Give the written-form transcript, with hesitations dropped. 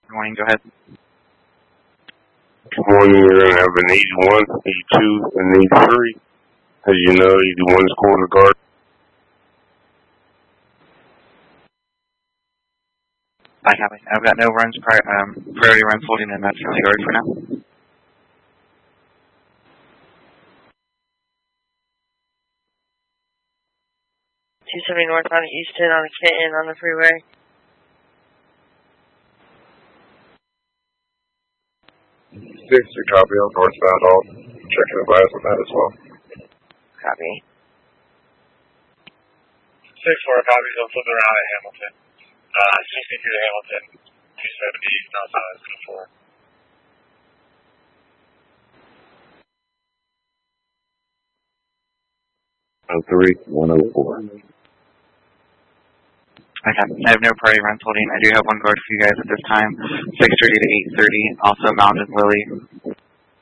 Good morning, go ahead. Good morning, you're going to have an 81, 82, and 83. As you know, 81 is corner guard. I copy. I've got no runs, priority runs holding in that early guard for now. 270 northbound Houston on Kenton on the freeway. Six, your copy on northbound all. Checking the bias on that as well. Copy. 6-4 copies, I'm flipping around at Hamilton. 63 to Hamilton, 270 northbound is 4. Oh, 3, 104. Okay, I have no priority runs holding. I do have one guard for you guys at this time. 6:30 to 8:30. Also Mountain Lily.